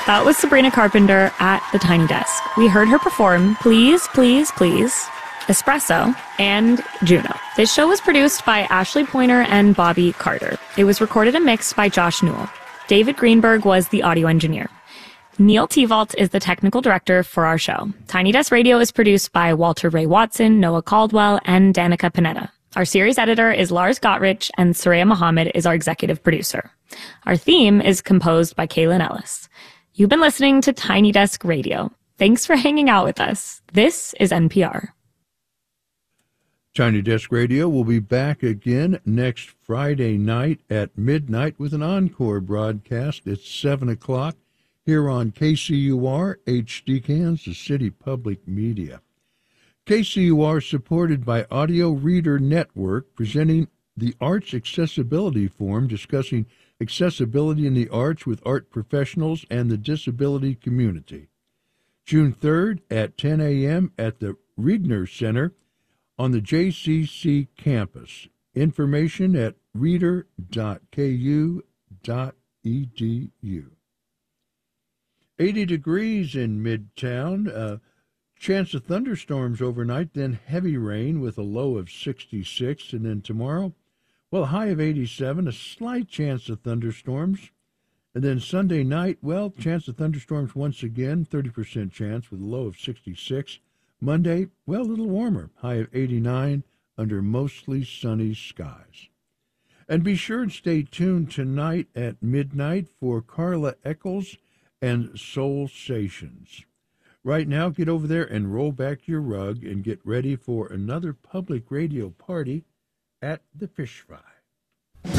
That was Sabrina Carpenter at the Tiny Desk. We heard her perform Please, Please, Please, Espresso, and Juno. This show was produced by Ashley Pointer and Bobby Carter. It was recorded and mixed by Josh Newell. David Greenberg was the audio engineer. Neil Tevault is the technical director for our show. Tiny Desk Radio is produced by Walter Ray Watson, Noah Caldwell, and Danica Panetta. Our series editor is Lars Gottrich, and Soraya Mohammed is our executive producer. Our theme is composed by Kaylin Ellis. You've been listening to Tiny Desk Radio. Thanks for hanging out with us. This is NPR. Tiny Desk Radio will be back again next Friday night at midnight with an encore broadcast at 7 o'clock here on KCUR, HD Kansas City Public Media. KCUR supported by Audio Reader Network, presenting the Arts Accessibility Forum, discussing accessibility in the arts with art professionals and the disability community. June 3rd at 10 a.m. at the Riegner Center on the JCC campus. Information at reader.ku.edu. 80 degrees in Midtown. Chance of thunderstorms overnight, then heavy rain with a low of 66. And then tomorrow, well, a high of 87, a slight chance of thunderstorms. And then Sunday night, well, chance of thunderstorms once again, 30% chance with a low of 66. Monday, well, a little warmer, high of 89 under mostly sunny skies. And be sure and stay tuned tonight at midnight for Carla Eccles and Soul Stations. Right now, get over there and roll back your rug and get ready for another public radio party at the Fish Fry.